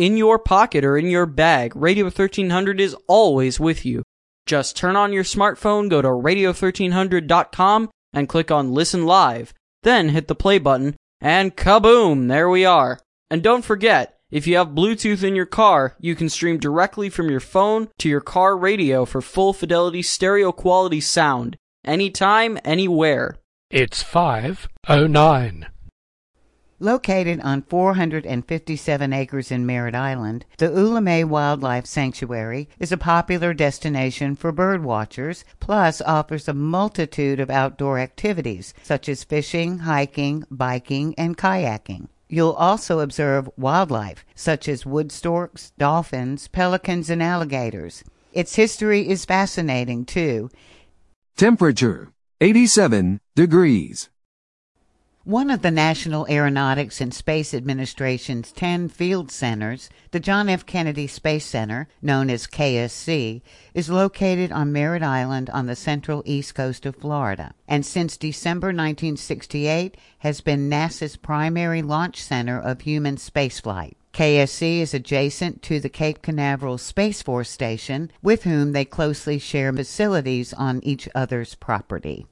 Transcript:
in your pocket or in your bag, Radio 1300 is always with you. Just turn on your smartphone, go to radio1300.com, and click on Listen Live. Then hit the play button, and kaboom, there we are. And don't forget, if you have Bluetooth in your car, you can stream directly from your phone to your car radio for full fidelity stereo quality sound. Anytime, anywhere. It's 5:09. Located on 457 acres in Merritt Island, the Oulamé Wildlife Sanctuary is a popular destination for bird watchers, plus offers a multitude of outdoor activities such as fishing, hiking, biking, and kayaking. You'll also observe wildlife such as wood storks, dolphins, pelicans, and alligators. Its history is fascinating, too. Temperature, 87 degrees. One of the National Aeronautics and Space Administration's 10 field centers, the John F. Kennedy Space Center, known as KSC, is located on Merritt Island on the central east coast of Florida, and since December 1968 has been NASA's primary launch center of human spaceflight. KSC is adjacent to the Cape Canaveral Space Force Station, with whom they closely share facilities on each other's property.